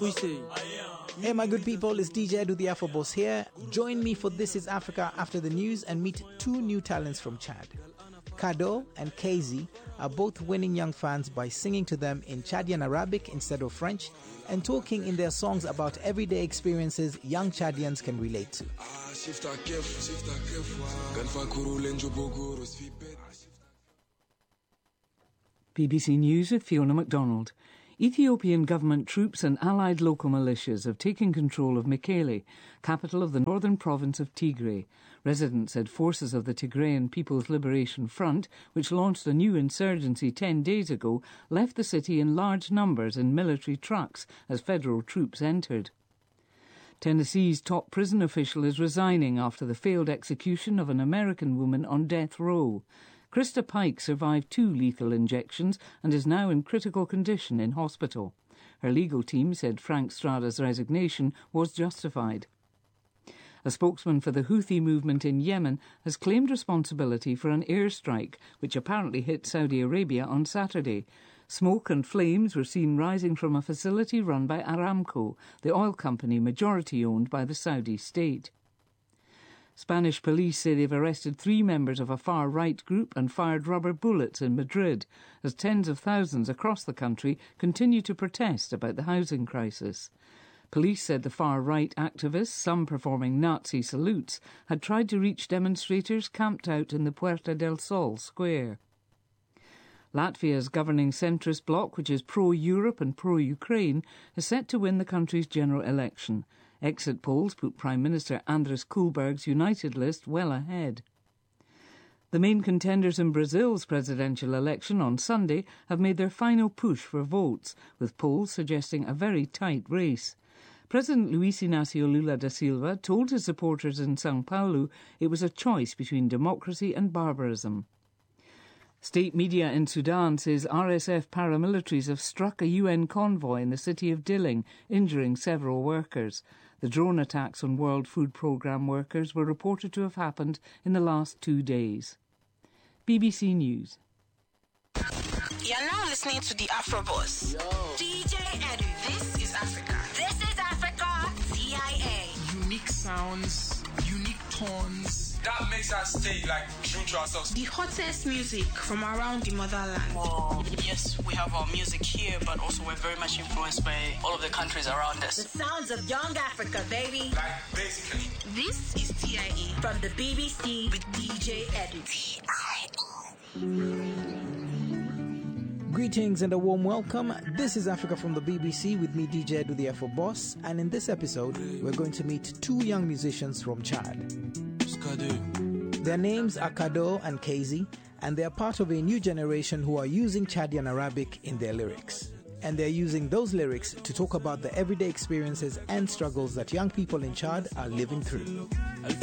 Hey my good people, it's DJ Edu the Afro Boss here. Join me for This is Africa after the news and meet two new talents from Chad. Kado and KZ are both winning young fans by singing to them in Chadian Arabic instead of French and talking in their songs about everyday experiences young Chadians can relate to. BBC News with Fiona MacDonald. Ethiopian government troops and allied local militias have taken control of Mekele, capital of the northern province of Tigray. Residents said forces of the Tigrayan People's Liberation Front, which launched a new insurgency 10 days ago, left the city in large numbers in military trucks as federal troops entered. Tennessee's top prison official is resigning after the failed execution of an American woman on death row. Krista Pike survived 2 lethal injections and is now in critical condition in hospital. Her legal team said Frank Strada's resignation was justified. A spokesman for the Houthi movement in Yemen has claimed responsibility for an airstrike which apparently hit Saudi Arabia on Saturday. Smoke and flames were seen rising from a facility run by Aramco, the oil company majority owned by the Saudi state. Spanish police say they've arrested 3 members of a far-right group and fired rubber bullets in Madrid as tens of thousands across the country continue to protest about the housing crisis. Police said the far-right activists, some performing Nazi salutes, had tried to reach demonstrators camped out in the Puerta del Sol square. Latvia's governing centrist bloc, which is pro-Europe and pro-Ukraine, is set to win the country's general election. Exit polls put Prime Minister Andris Kulberg's United list well ahead. The main contenders in Brazil's presidential election on Sunday have made their final push for votes, with polls suggesting a very tight race. President Luiz Inácio Lula da Silva told his supporters in São Paulo it was a choice between democracy and barbarism. State media in Sudan says RSF paramilitaries have struck a UN convoy in the city of Dilling, injuring several workers. The drone attacks on World Food Programme workers were reported to have happened in the last 2 days. BBC News. You're now listening to the Afro Boss. DJ Edu. This is Africa. This is Africa. CIA. Unique sounds, unique tones. That makes us stay true to ourselves. The hottest music from around the motherland. Well, yes, we have our music here, but also we're very much influenced by all of the countries around us. The sounds of young Africa, baby. Basically. This is TIE from the BBC with DJ Edu. Greetings and a warm welcome. This is Africa from the BBC with me, DJ Edu the Afro Boss, and in this episode, we're going to meet 2 young musicians from Chad. Their names are Kado and KZ, and they are part of a new generation who are using Chadian Arabic in their lyrics. And they're using those lyrics to talk about the everyday experiences and struggles that young people in Chad are living through.